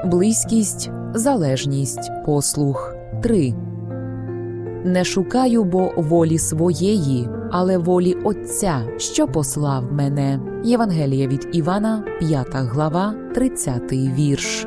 Близькість, залежність, послух. 3. Не шукаю бо волі своєї, але волі Отця, що послав мене. Євангеліє від Івана, 5 глава, 30 вірш.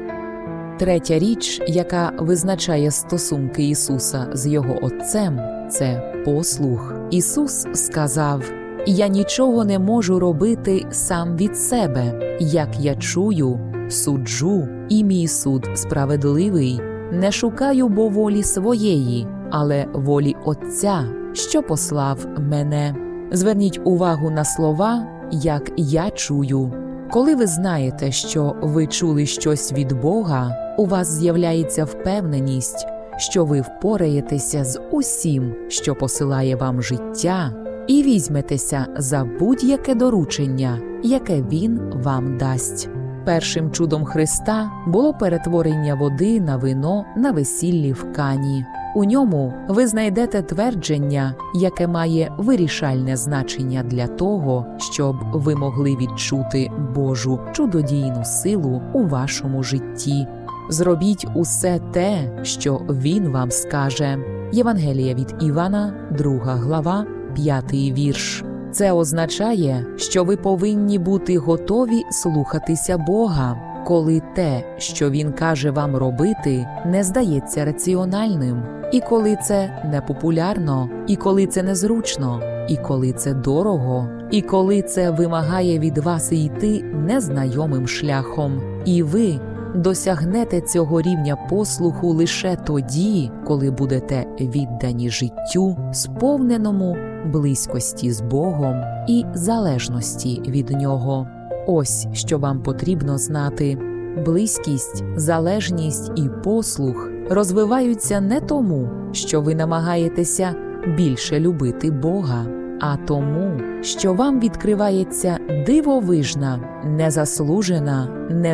Третя річ, яка визначає стосунки Ісуса з Його Отцем, це послух. Ісус сказав: «Я нічого не можу робити сам від себе. Як я чую, суджу, і мій суд справедливий. Не шукаю бо волі своєї, але волі Отця, що послав мене». Зверніть увагу на слова «як я чую». Коли ви знаєте, що ви чули щось від Бога, у вас з'являється впевненість, що ви впораєтеся з усім, що посилає вам життя, і візьметеся за будь-яке доручення, яке Він вам дасть. Першим чудом Христа було перетворення води на вино на весіллі в Кані. У ньому ви знайдете твердження, яке має вирішальне значення для того, щоб ви могли відчути Божу чудодійну силу у вашому житті. Зробіть усе те, що Він вам скаже. Євангеліє від Івана, 2 глава, 5 вірш. Це означає, що ви повинні бути готові слухатися Бога, коли те, що Він каже вам робити, не здається раціональним, і коли це непопулярно, і коли це незручно, і коли це дорого, і коли це вимагає від вас йти незнайомим шляхом. І ви досягнете цього рівня послуху лише тоді, коли будете віддані життю, сповненому близькості з Богом і залежності від Нього. Ось що вам потрібно знати. Близькість, залежність і послух розвиваються не тому, що ви намагаєтеся більше любити Бога, а тому, що вам відкривається дивовижна, незаслужена,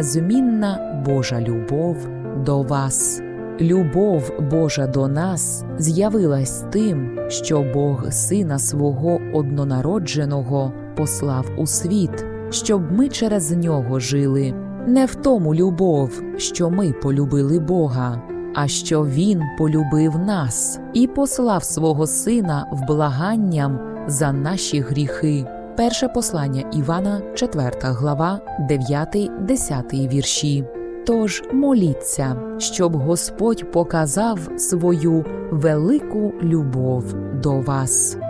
незмінна Божа любов до вас. Любов Божа до нас з'явилась тим, що Бог Сина Свого Однонародженого послав у світ, щоб ми через Нього жили. Не в тому любов, що ми полюбили Бога, а що Він полюбив нас і послав свого Сина вблаганням за наші гріхи. Перше послання Івана, 4 глава, 9-10 вірші. Тож моліться, щоб Господь показав свою велику любов до вас.